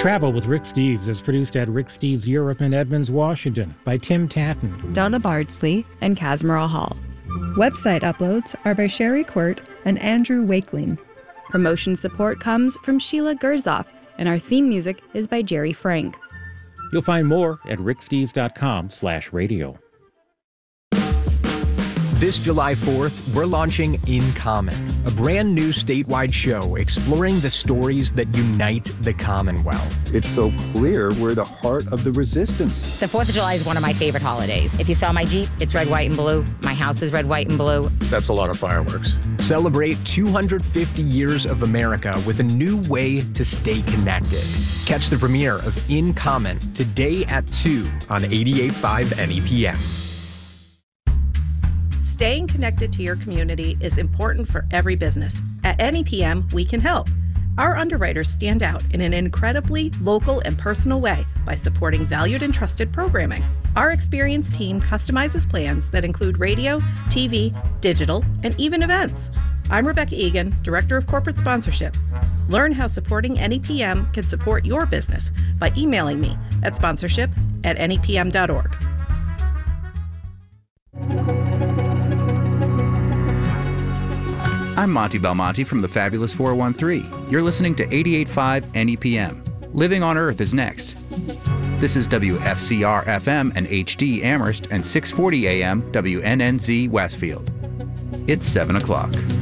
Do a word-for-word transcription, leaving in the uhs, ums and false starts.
Travel with Rick Steves is produced at Rick Steves Europe in Edmonds, Washington by Tim Tatton, Donna Bardsley, and Casmara Hall. Website uploads are by Sherry Quirt and Andrew Wakeling. Promotion support comes from Sheila Gerzoff, and our theme music is by Jerry Frank. You'll find more at ricksteves.com slash radio. This July fourth, we're launching In Common, a brand new statewide show exploring the stories that unite the Commonwealth. It's so clear we're the heart of the resistance. The fourth of July is one of my favorite holidays. If you saw my Jeep, it's red, white, and blue. My house is red, white, and blue. That's a lot of fireworks. Celebrate two hundred fifty years of America with a new way to stay connected. Catch the premiere of In Common today at two on eighty-eight point five N E P M. Staying connected to your community is important for every business. At N E P M, we can help. Our underwriters stand out in an incredibly local and personal way by supporting valued and trusted programming. Our experienced team customizes plans that include radio, T V, digital, and even events. I'm Rebecca Egan, Director of Corporate Sponsorship. Learn how supporting N E P M can support your business by emailing me at sponsorship at N E P M dot org. I'm Monty Belmonte from the Fabulous four one three. You're listening to eighty-eight point five N E P M. Living on Earth is next. This is W F C R F M and H D Amherst and six forty A M W N N Z Westfield. It's seven o'clock.